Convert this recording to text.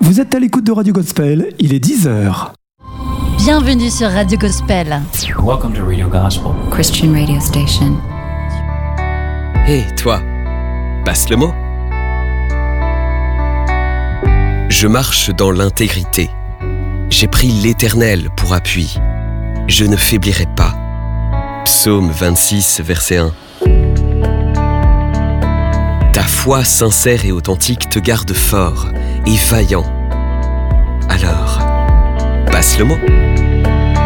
Vous êtes à l'écoute de Radio Gospel, il est 10h. Bienvenue sur Radio Gospel. Welcome to Radio Gospel, Christian radio station. Hé, toi, passe le mot. Je marche dans l'intégrité. J'ai pris l'Éternel pour appui. Je ne faiblirai pas. Psaume 26, verset 1. Ta foi sincère et authentique te garde fort et vaillant. Alors, passe le mot.